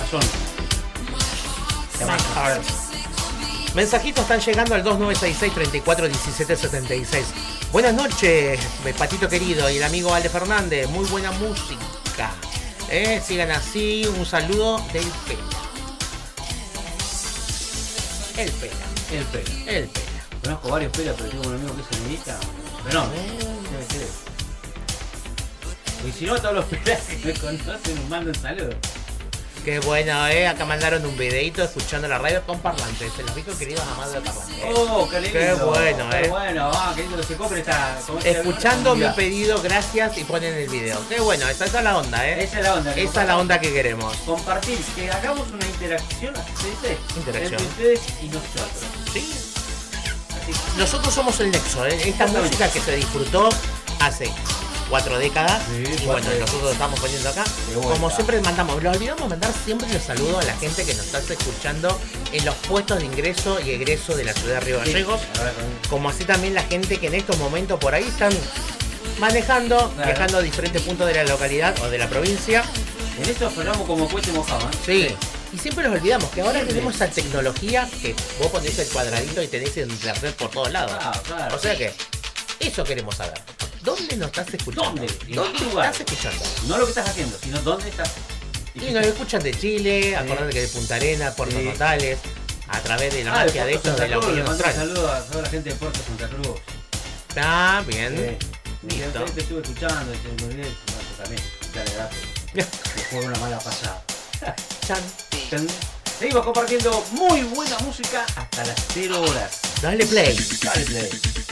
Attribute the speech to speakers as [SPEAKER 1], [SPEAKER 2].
[SPEAKER 1] corazón.
[SPEAKER 2] My heart. Mensajitos están llegando al 2966 34 17 76. Buenas noches, Patito querido y el amigo Ale Fernández. Muy buena música. Sigan así. Un saludo del Pela. El Pela.
[SPEAKER 1] Conozco varios pelas, pero tengo un amigo que se medita. Pero no, debe ser. Y si no, todos los pelas que me conocen nos mandan saludos.
[SPEAKER 2] Qué bueno, acá mandaron un videito escuchando la radio con parlantes. Se los dijo queridos amados de parlantes.
[SPEAKER 1] Oh, qué lindo.
[SPEAKER 2] Qué bueno,
[SPEAKER 1] Qué bueno, qué lindo que se compre esta.
[SPEAKER 2] Escuchando mi pedido, gracias, y ponen el video. Qué bueno, esa es la onda,
[SPEAKER 1] Esa es la onda.
[SPEAKER 2] Esa es la onda que queremos.
[SPEAKER 1] Compartir, que hagamos una interacción, ¿se dice?
[SPEAKER 2] Interacción.
[SPEAKER 1] Entre ustedes y nosotros.
[SPEAKER 2] Sí. Nosotros somos el nexo, esta música que se disfrutó hace 4 décadas, y bueno, nosotros estamos poniendo acá. Como siempre mandamos, lo olvidamos mandar siempre los saludos a la gente que nos está escuchando en los puestos de ingreso y egreso de la ciudad de Río Gallegos, como así también la gente que en estos momentos por ahí están manejando, viajando a diferentes puntos de la localidad o de la provincia.
[SPEAKER 1] En esto sonamos como puente mojado,
[SPEAKER 2] Sí. Y siempre nos olvidamos que ahora tenemos esa tecnología que vos ponés el cuadradito y tenés internet por todos lados.
[SPEAKER 1] Claro.
[SPEAKER 2] O sea que eso queremos saber. ¿Dónde nos estás escuchando?
[SPEAKER 1] ¿Dónde estás
[SPEAKER 2] escuchando?
[SPEAKER 1] No lo que estás haciendo, sino dónde estás.
[SPEAKER 2] Y nos escuchan de Chile, acordate que de Punta Arenas, Puerto Natales, a través de la magia de esto de la opinión austral.
[SPEAKER 1] Un saludo a toda la gente de Puerto Santa Cruz.
[SPEAKER 2] Ah, bien.
[SPEAKER 1] Listo. Te estuve escuchando, te olvidé, también, dale, date. Que fue una mala pasada. Chan. Seguimos compartiendo muy buena música hasta las 0 horas.
[SPEAKER 2] Dale play.
[SPEAKER 1] Dale play.